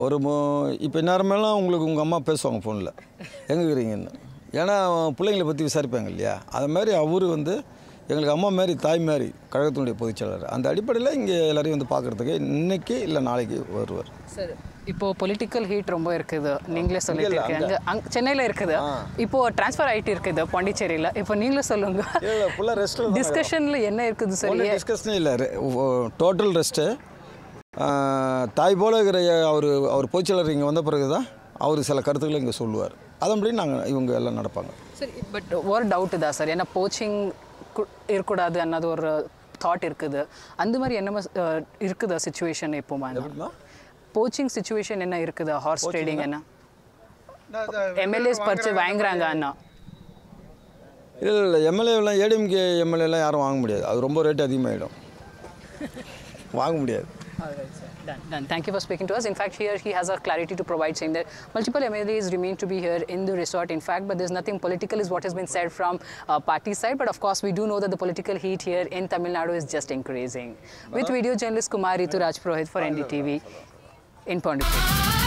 ஒரு இப்போ நேரமெல்லாம் உங்களுக்கு உங்கள் அம்மா பேசுவாங்க ஃபோனில் எங்கே இருக்கிறீங்கன்னு. ஏன்னா பிள்ளைங்களை பற்றி விசாரிப்பாங்க இல்லையா. அது மாதிரி அவர் வந்து எங்களுக்கு அம்மா மாதிரி தாய் மாதிரி கழகத்தினுடைய பொதுச்செயலாளர். அந்த அடிப்படையில் இங்கே எல்லாரையும் வந்து பார்க்குறதுக்கு இன்றைக்கி இல்லை நாளைக்கு வருவார். சார் இப்போது பொலிட்டிக்கல் ஹீட் ரொம்ப இருக்குது, நீங்களே சொல்லிட்டு இருக்கீங்க. சென்னையில் இருக்குது, இப்போது ட்ரான்ஸ்ஃபர் ஆகிட்டு இருக்குது பாண்டிச்சேரியில். இப்போ நீங்களே சொல்லுங்கள், இல்லை ஃபுல்லாக ரெஸ்ட் டிஸ்கஷனில் என்ன இருக்குது சார்? டிஸ்கஷனே இல்லை, டோட்டல் ரெஸ்ட்டு. தாய் போல இருக்கிற அவர் பொதுச்செயலாளர் இங்கே வந்த பிறகு தான் அவர் சில கருத்துக்களை இங்கே சொல்லுவார். அதன்படி இவங்க எல்லாம் நடப்பாங்க. சரி, பட் ஒரு டவுட்டு தான் சார், ஏன்னா போச்சிங் இருக்கக்கூடாது அன்னது ஒரு தாட் இருக்குது. அந்த மாதிரி என்ன இருக்குதா சுச்சுவேஷன்? இப்போ போச்சிங் சுச்சுவேஷன் என்ன இருக்குதா? ஹார்ஸ் ட்ரேடிங் என்ன எம்எல்ஏஸ் பறிச்சு வாங்குறாங்க அண்ணா? இல்லை எம்எல்ஏலாம் ஏடிஎம்கே எம்எல்ஏலாம் யாரும் வாங்க முடியாது, அது ரொம்ப ரேட் அதிகமாகிடும், வாங்க முடியாது. All right, sir. Done. Thank you for speaking to us. In fact, here he has a clarity to provide, saying that multiple MLAs remain to be here in the resort. In fact, but there's nothing political is what has been said from party side. But of course, we do know that the political heat here in Tamil Nadu is just increasing. With video journalist Kumar Rituraj Purohit for NDTV in Pondicherry.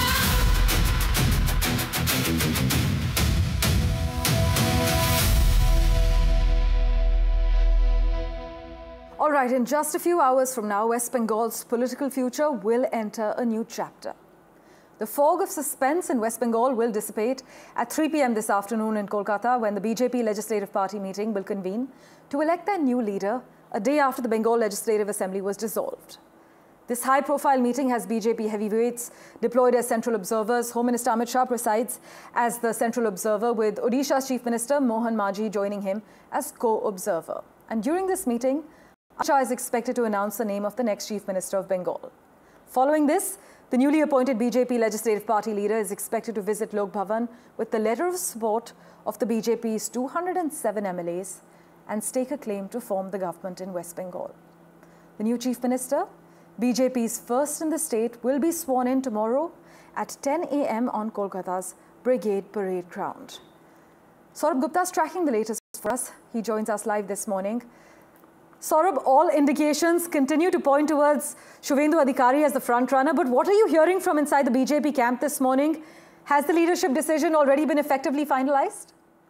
All right, in just a few hours from now, West Bengal's political future will enter a new chapter. The fog of suspense in West Bengal will dissipate at 3 p.m. this afternoon in Kolkata when the BJP Legislative Party meeting will convene to elect their new leader a day after the Bengal Legislative Assembly was dissolved. This high-profile meeting has BJP heavyweights deployed as central observers. Home Minister Amit Shah presides as the central observer, with Odisha's Chief Minister Mohan Majhi joining him as co-observer. And during this meeting, Shah is expected to announce the name of the next Chief Minister of Bengal. Following this, the newly appointed BJP Legislative Party leader is expected to visit Lok Bhavan with the letter of support of the BJP's 207 MLAs and stake a claim to form the government in West Bengal. The new Chief Minister, BJP's first in the state, will be sworn in tomorrow at 10 a.m. on Kolkata's Brigade Parade Ground. Saurabh Gupta is tracking the latest for us. He joins us live this morning. Saurabh, all indications continue to point towards Shubhendu Adhikari as the front runner, but what are you hearing from inside the BJP camp this morning? Has the leadership decision already been effectively finalized?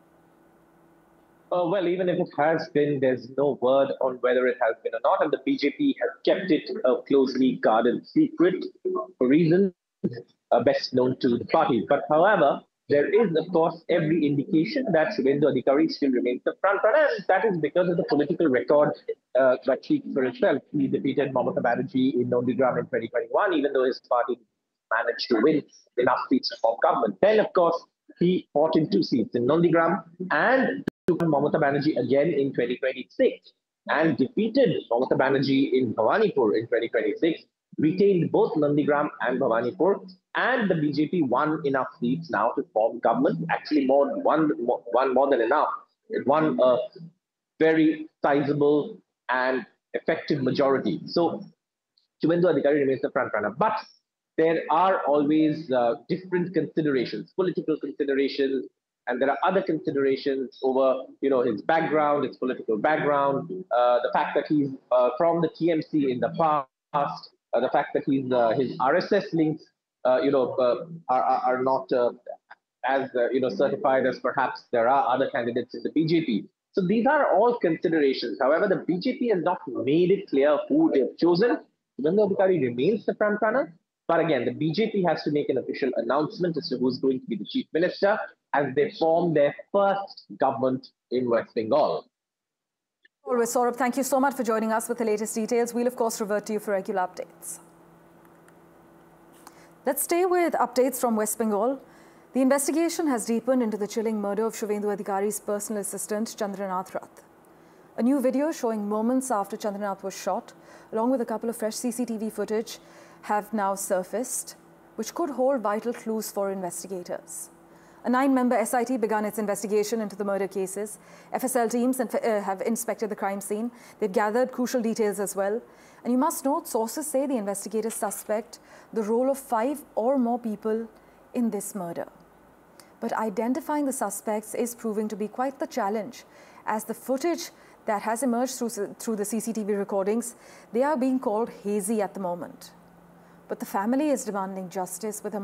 Well, even if it has been, there's no word on whether it has been or not, and the BJP has kept it a closely guarded secret for reasons best known to the party. But however, there is, of course, every indication that Shubhendu Adhikari still remains the front runner, and that is because of the political record that speaks for itself. He defeated Mamata Banerjee in Nondigram in 2021, even though his party managed to win enough seats to form government. Then, of course, he fought in 2 seats in Nondigram and took Mamata Banerjee again in 2026 and defeated Mamata Banerjee in Bhawanipur in 2026, retained both Nandigram and Bhawanipur, and the BJP won enough seats now to form government. Actually, more than enough. It won a very sizable and effective majority. So, Shubhendu Adhikari remains the front runner. But there are always different considerations, political considerations, and there are other considerations over, his background, his political background, the fact that he's from the TMC in the past, the fact that his RSS links, are not as certified as perhaps there are other candidates in the BJP. So these are all considerations. However, the BJP has not made it clear who they've chosen. Shubhendu Adhikari remains the front runner. But again, the BJP has to make an official announcement as to who's going to be the Chief Minister as they form their first government in West Bengal. Always, Saurabh, thank you so much for joining us with the latest details. We'll, of course, revert to you for regular updates. Let's stay with updates from West Bengal. The investigation has deepened into the chilling murder of Shubhendu Adhikari's personal assistant, Chandranath Rath. A new video showing moments after Chandranath was shot, along with a couple of fresh CCTV footage, have now surfaced, which could hold vital clues for investigators. A 9-member SIT began its investigation into the murder cases. FSL teams have inspected the crime scene. They've gathered crucial details as well. And you must note, sources say the investigators suspect the role of 5 or more people in this murder. But identifying the suspects is proving to be quite the challenge, as the footage that has emerged through the CCTV recordings, they are being called hazy at the moment. but the family is demanding justice with her